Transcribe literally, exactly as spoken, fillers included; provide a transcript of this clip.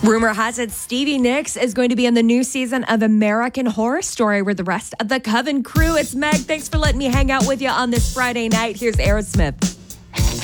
Rumor has it Stevie Nicks is going to be in the new season of American Horror Story with the rest of the Coven crew. It's Meg. Thanks for letting me hang out with you on this Friday night. Here's Aerosmith.